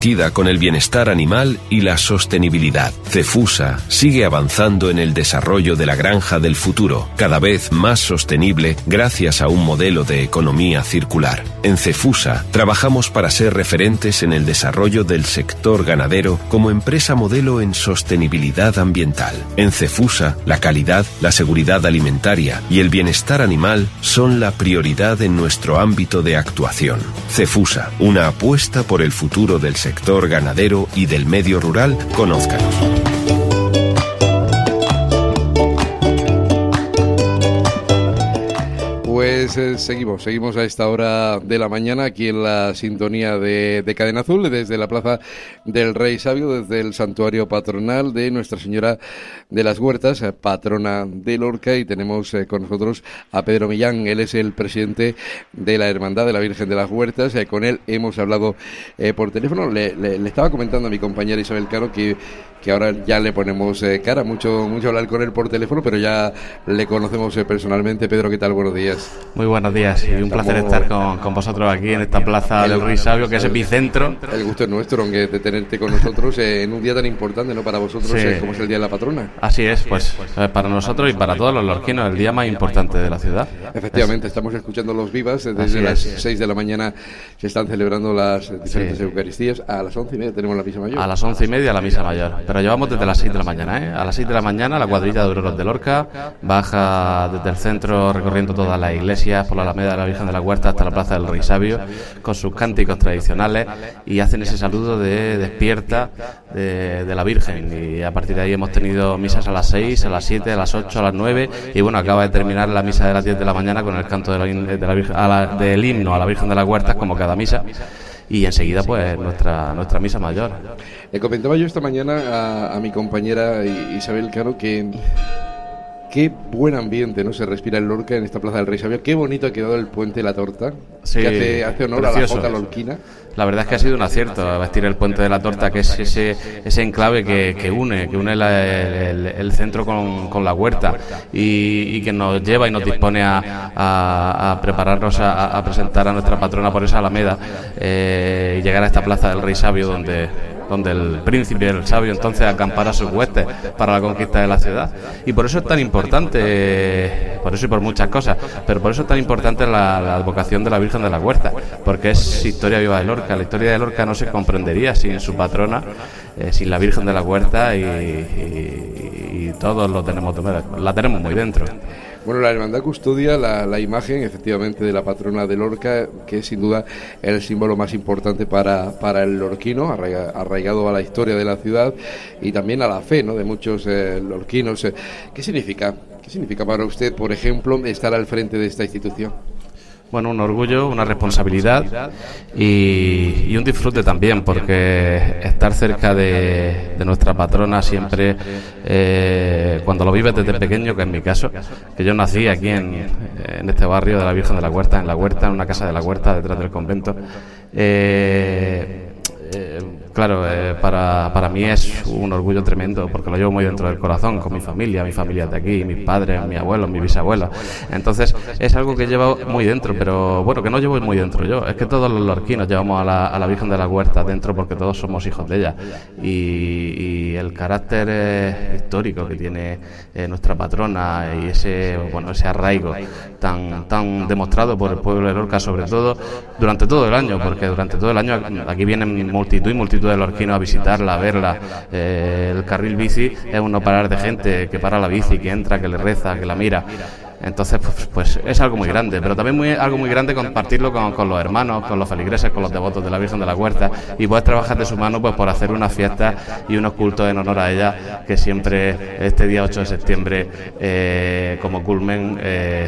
comprometida con el bienestar animal y la sostenibilidad. Cefusa sigue avanzando en el desarrollo de la granja del futuro, cada vez más sostenible gracias a un modelo de economía circular. En Cefusa trabajamos para ser referentes en el desarrollo del sector ganadero como empresa modelo en sostenibilidad ambiental. En Cefusa, la calidad, la seguridad alimentaria y el bienestar animal son la prioridad en nuestro ámbito de actuación. Cefusa, una apuesta por el futuro del sector ganadero y del medio rural. Conózcanos. Pues seguimos a esta hora de la mañana aquí en la sintonía de Cadena Azul, desde la Plaza del Rey Sabio, desde el santuario patronal de Nuestra Señora de las Huertas, patrona de Lorca, y tenemos con nosotros a Pedro Millán. Él es el presidente de la Hermandad de la Virgen de las Huertas. Con él hemos hablado por teléfono. Le estaba comentando a mi compañera Isabel Caro que ahora ya le ponemos cara, mucho hablar con él por teléfono, pero ya le conocemos personalmente. Pedro, ¿qué tal? Buenos días. Muy buenos días y un placer estar con vosotros aquí en esta Plaza del Rey Sabio, que es epicentro. El gusto es nuestro, aunque de tenerte con nosotros en un día tan importante, ¿no?, para vosotros, sí, como es el Día de la Patrona. Así es, pues para nosotros y para todos los lorquinos, el día más importante de la ciudad. Efectivamente, estamos escuchando los vivas, desde las 6 de la mañana se están celebrando las diferentes Eucaristías. A las 11:30 tenemos la misa mayor. A las 11:30 la misa mayor, pero llevamos desde las 6 de la mañana, A las 6 de la mañana la cuadrilla de Auroros de Lorca baja desde el centro recorriendo todas las iglesias, por la Alameda de la Virgen de la Huerta hasta la Plaza del Rey Sabio, con sus cánticos tradicionales, y hacen ese saludo de despierta de la Virgen. Y a partir de ahí hemos tenido misas a las 6, a las 7, a las 8, a las 9, y bueno, acaba de terminar la misa de las 10 de la mañana con el canto del himno a la Virgen de las Huertas, como cada misa. Y enseguida pues nuestra misa mayor. Le comentaba yo esta mañana a mi compañera Isabel Caro que qué buen ambiente, ¿no?, se respira en Lorca, en esta Plaza del Rey Sabio. Qué bonito ha quedado el Puente de la Torta, sí, que hace honor precioso a la Jota lorquina. La verdad es que ha sido un acierto vestir el Puente de la Torta, que es ese enclave que une el centro con la huerta, y que nos lleva y nos dispone a prepararnos a presentar a nuestra patrona por esa alameda, y llegar a esta Plaza del Rey Sabio donde el príncipe, el sabio, entonces acampara sus huestes para la conquista de la ciudad. Y por eso es tan importante, por eso y por muchas cosas, pero por eso es tan importante la advocación de la Virgen de la Huerta, porque es historia viva de Lorca. La historia de Lorca no se comprendería sin su patrona, sin la Virgen de la Huerta, y todos la tenemos muy dentro. Bueno, la hermandad custodia la imagen, efectivamente, de la patrona de Lorca, que es sin duda el símbolo más importante para el lorquino, arraigado a la historia de la ciudad y también a la fe, ¿no?, de muchos lorquinos. ¿Qué significa para usted, por ejemplo, estar al frente de esta institución? Bueno, un orgullo, una responsabilidad y un disfrute también, porque estar cerca de nuestra patrona siempre, cuando lo vives desde pequeño, que es mi caso, que yo nací aquí en este barrio de la Virgen de la Huerta, en una casa de la Huerta detrás del convento. Claro, para mí es un orgullo tremendo, porque lo llevo muy dentro del corazón, con mi familia de aquí, mis padres, mis abuelos, mis bisabuelos. Entonces es algo que llevo muy dentro, pero bueno, que no llevo muy dentro yo. Es que todos los lorquinos llevamos a la Virgen de la Huerta dentro, porque todos somos hijos de ella. Y el carácter histórico que tiene nuestra patrona, y ese arraigo tan demostrado por el pueblo de Lorca, sobre todo durante todo el año, porque durante todo el año aquí vienen multitud de lorquinos a visitarla, a verla. El carril bici es un no parar de gente que para la bici, que entra, que le reza, que la mira. Entonces, pues es algo muy grande, pero también algo muy grande compartirlo con los hermanos, con los feligreses, con los devotos de la Virgen de la Huerta, y poder trabajar de su mano pues por hacer unas fiestas y unos cultos en honor a ella, que siempre este día 8 de septiembre, como culmen,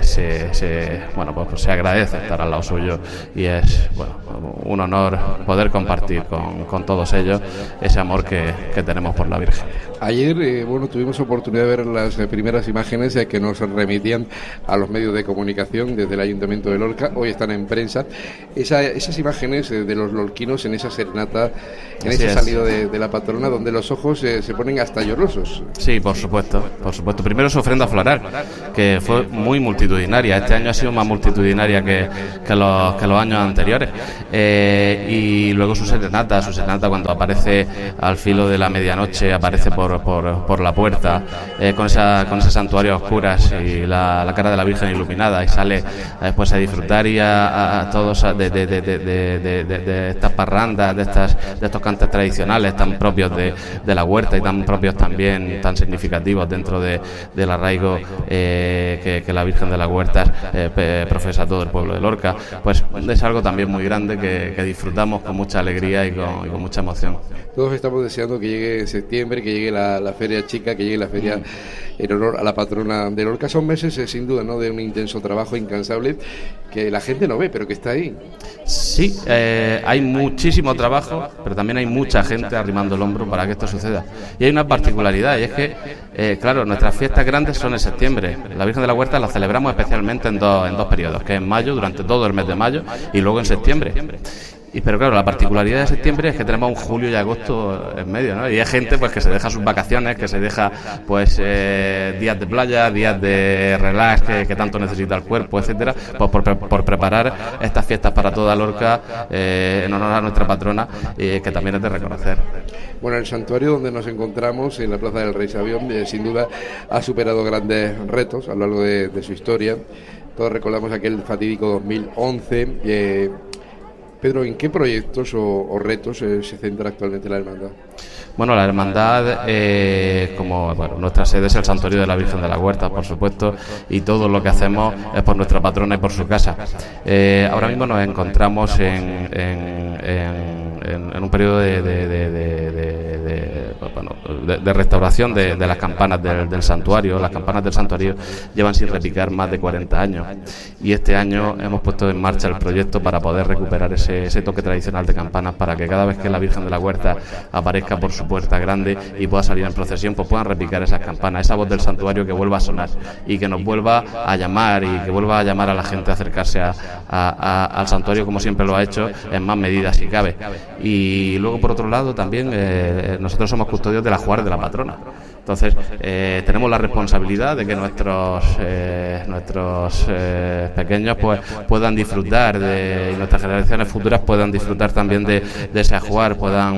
se agradece estar al lado suyo, y es un honor poder compartir con todos ellos ese amor que tenemos por la Virgen. Ayer, tuvimos oportunidad de ver las primeras imágenes que nos remitían a los medios de comunicación desde el Ayuntamiento de Lorca. Hoy están en prensa esas imágenes de los lorquinos en esa serenata en ese salido de la patrona, donde los ojos se ponen hasta llorosos. Sí, por supuesto. Primero su ofrenda floral, que fue muy multitudinaria. Este año ha sido más multitudinaria que los años anteriores. Y luego su serenata cuando aparece al filo de la medianoche, aparece por la puerta, con ese santuario a oscuras y la cara de la Virgen iluminada, y sale después a disfrutar y a todos de estas parrandas, de estos cantes tradicionales tan propios de la huerta y tan propios también, tan significativos dentro del arraigo que la Virgen de las Huertas profesa todo el pueblo de Lorca. Pues es algo también muy grande que disfrutamos con mucha alegría y con mucha emoción. Todos estamos deseando que llegue septiembre, que llegue la feria chica, que llegue la feria en honor a la patrona de Lorca. Son meses, sin duda, ¿no?, de un intenso trabajo incansable que la gente no ve, pero que está ahí. Sí, hay muchísimo trabajo, pero también hay mucha gente arrimando el hombro para que esto suceda. Y hay una particularidad, y es que, claro, nuestras fiestas grandes son en septiembre. La Virgen de la Huerta la celebramos especialmente en dos periodos, que es en mayo, durante todo el mes de mayo, y luego en septiembre. Pero claro, la particularidad de septiembre es que tenemos un julio y agosto en medio, ¿no? Y hay gente pues que se deja sus vacaciones, que se deja pues días de playa, días de relax que tanto necesita el cuerpo, etcétera, pues por preparar estas fiestas para toda Lorca en honor a nuestra patrona, que también es de reconocer. Bueno, el santuario donde nos encontramos, en la Plaza del Rey Sabión, sin duda ha superado grandes retos a lo largo de su historia. Todos recordamos aquel fatídico 2011. Pedro, ¿en qué proyectos o retos se centra actualmente la hermandad? Bueno, la hermandad, nuestra sede es el Santuario de la Virgen de la Huerta, por supuesto, y todo lo que hacemos es por nuestra patrona y por su casa. Ahora mismo nos encontramos en un periodo de restauración de las campanas del santuario. Las campanas del santuario llevan sin repicar más de 40 años, y este año hemos puesto en marcha el proyecto para poder recuperar ese toque tradicional de campanas, para que cada vez que la Virgen de la Huerta aparezca por su puerta grande y pueda salir en procesión, pues puedan repicar esas campanas, esa voz del santuario que vuelva a sonar y que nos vuelva a llamar, y que vuelva a llamar a la gente a acercarse al santuario, como siempre lo ha hecho, en más medidas si cabe. Y luego, por otro lado, también nosotros somos custodios del ajuar de la patrona. Entonces, tenemos la responsabilidad de que nuestros pequeños pues puedan disfrutar y nuestras generaciones futuras puedan disfrutar también de ese ajuar,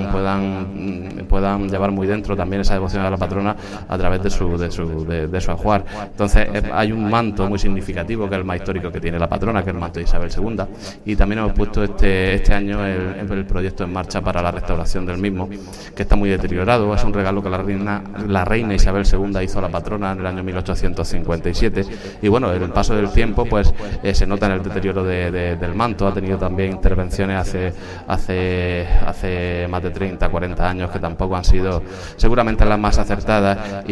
puedan llevar muy dentro también esa devoción a la patrona a través de su ajuar. Entonces, hay un manto muy significativo, que es el más histórico que tiene la patrona, que es el manto de Isabel II, y también hemos puesto este año el proyecto en marcha para la restauración del mismo, que está muy deteriorado. Es un regalo que la reina Isabel II hizo a la patrona en el año 1857, y bueno, en el paso del tiempo pues se nota en el deterioro del manto. Ha tenido también intervenciones hace más de 30, 40 años que tampoco han sido seguramente las más acertadas,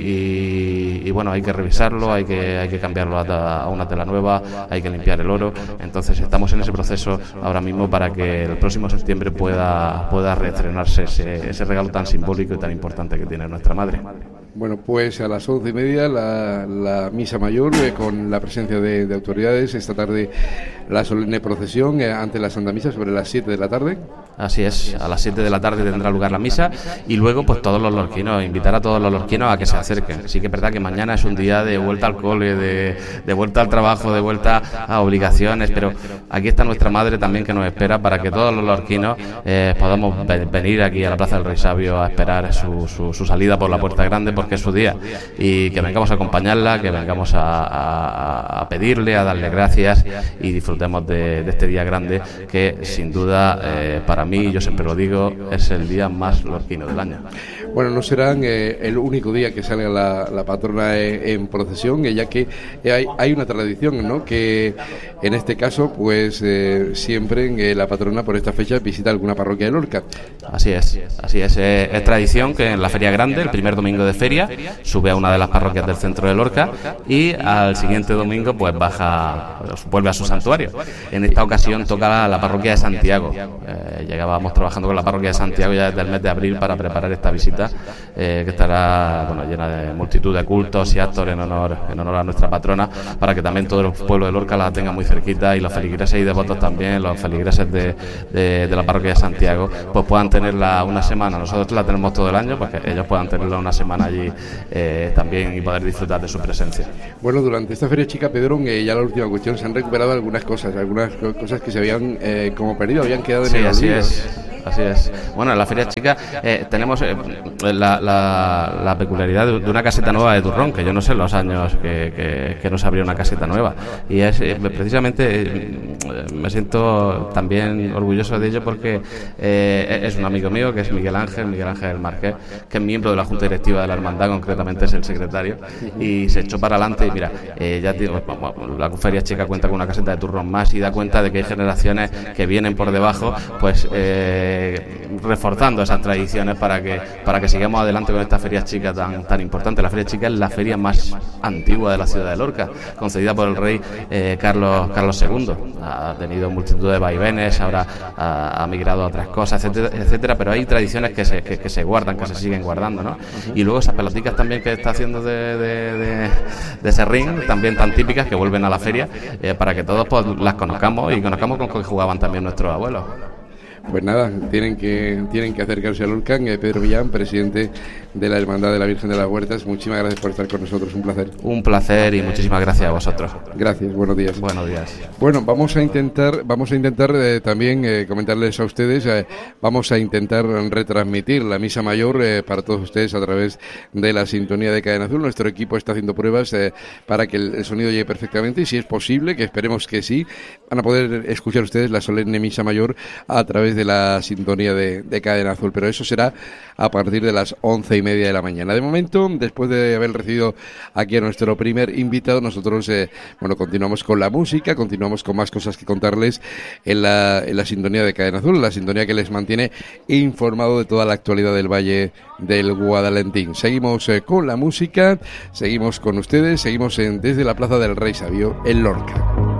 y bueno, hay que revisarlo, hay que cambiarlo a una tela nueva, hay que limpiar el oro. Entonces estamos en ese proceso ahora mismo para que el próximo septiembre pueda reestrenarse ese regalo tan simbólico y tan importante que tiene nuestra madre. Bueno, pues a las 11:30 la misa mayor, con la presencia de autoridades. Esta tarde la solemne procesión ante la Santa Misa sobre las 7 de la tarde. Así es, a las 7 de la tarde tendrá lugar la misa, y luego pues todos los lorquinos, invitar a todos los lorquinos a que se acerquen. Sí que es verdad que mañana es un día de vuelta al cole, de vuelta al trabajo, de vuelta a obligaciones, pero aquí está nuestra madre también, que nos espera para que todos los lorquinos podamos venir aquí a la Plaza del Rey Sabio a esperar su salida por la puerta grande, porque es su día, y que vengamos a acompañarla, que vengamos a pedirle, a darle gracias, y disfrutemos de este día grande, que sin duda para mí, yo siempre lo digo, es el día más lorquino del año. Bueno, no serán el único día que salga la patrona en procesión, ya que hay una tradición, ¿no?, que en este caso pues siempre la patrona por esta fecha visita alguna parroquia de Lorca. Así es, es tradición que en la feria grande, el primer domingo de feria, sube a una de las parroquias del centro de Lorca, y al siguiente domingo pues vuelve a su santuario. En esta ocasión toca la parroquia de Santiago. Llegábamos trabajando con la parroquia de Santiago ya desde el mes de abril para preparar esta visita, iglesita, que estará llena de multitud de cultos y actos en honor a nuestra patrona, para que también todo el pueblo de Lorca la tenga muy cerquita, y los feligreses y devotos también, los feligreses de la parroquia de Santiago, pues puedan tenerla una semana. Nosotros la tenemos todo el año, pues que ellos puedan tenerla una semana allí también y poder disfrutar de su presencia. Bueno, durante esta Feria Chica, Pedro, ya la última cuestión, se han recuperado algunas cosas que se habían como perdido, habían quedado en el olvido. Así es. Bueno, en la Feria Chica tenemos la peculiaridad de una caseta nueva de turrón, que yo no sé los años que no se abrió una caseta nueva. Y es precisamente, me siento también orgulloso de ello, porque es un amigo mío, que es Miguel Ángel Marqués, que es miembro de la Junta Directiva de la Hermandad, concretamente es el secretario, y se echó para adelante. Y mira, ya digo, la Feria Chica cuenta con una caseta de turrón más, y da cuenta de que hay generaciones que vienen por debajo, pues reforzando esas tradiciones para que sigamos adelante con esta Feria Chica tan importante. La Feria Chica es la feria más antigua de la ciudad de Lorca, concedida por el rey Carlos II. Ha tenido multitud de vaivenes, ahora ha migrado a otras cosas, etcétera, pero hay tradiciones que se guardan, que se siguen guardando, ¿no? Y luego esas peloticas también que está haciendo de serrín, también tan típicas, que vuelven a la feria, para que todos pues las conozcamos, y conozcamos con que jugaban también nuestros abuelos. Pues nada, tienen que acercarse a Lorca. Pedro Millán, presidente de la Hermandad de la Virgen de las Huertas, muchísimas gracias por estar con nosotros, un placer. Un placer, y muchísimas gracias a vosotros. Gracias, buenos días. Buenos días. Bueno, vamos a intentar también comentarles a ustedes, vamos a intentar retransmitir la Misa Mayor para todos ustedes a través de la sintonía de Cadena Azul. Nuestro equipo está haciendo pruebas para que el sonido llegue perfectamente, y si es posible, que esperemos que sí, van a poder escuchar ustedes la solemne Misa Mayor a través de la sintonía de Cadena Azul, pero eso será a partir de las 11:30 de la mañana. De momento, después de haber recibido aquí a nuestro primer invitado, nosotros continuamos con la música, continuamos con más cosas que contarles en la sintonía de Cadena Azul, la sintonía que les mantiene informado de toda la actualidad del Valle del Guadalentín. Seguimos con la música, seguimos con ustedes, seguimos desde la Plaza del Rey Sabio en Lorca.